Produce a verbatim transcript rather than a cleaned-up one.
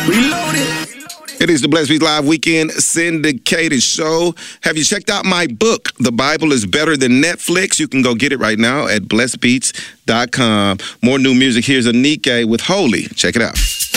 Reloaded. It is the Blessed Beats Live Weekend syndicated show. Have you checked out my book, The Bible is Better Than Netflix? You can go get it right now at blessed beats dot com. More new music. Here's Anike with Holy. Check it out.